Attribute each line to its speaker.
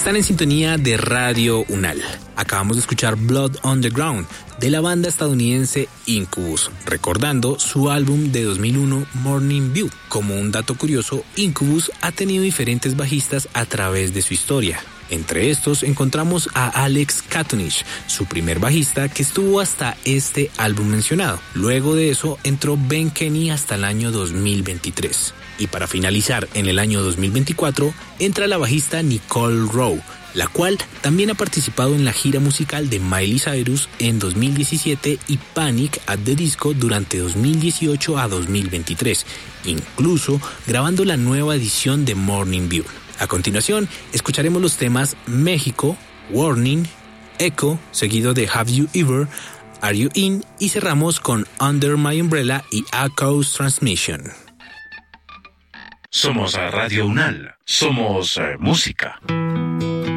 Speaker 1: Están en sintonía de Radio Unal. Acabamos de escuchar Blood on the Ground de la banda estadounidense Incubus, recordando su álbum de 2001 Morning View. Como un dato curioso, Incubus ha tenido diferentes bajistas a través de su historia. Entre estos encontramos a Alex Katonich, su primer bajista que estuvo hasta este álbum mencionado. Luego de eso entró Ben Kenny hasta el año 2023. Y para finalizar, en el año 2024, entra la bajista Nicole Rowe, la cual también ha participado en la gira musical de Miley Cyrus en 2017 y Panic! At the Disco durante 2018 a 2023, incluso grabando la nueva edición de Morning View. A continuación, escucharemos los temas México, Warning, Echo, seguido de Have You Ever, Are You In, y cerramos con Under My Umbrella y Echoes Transmission.
Speaker 2: Somos Radio Unal, somos música.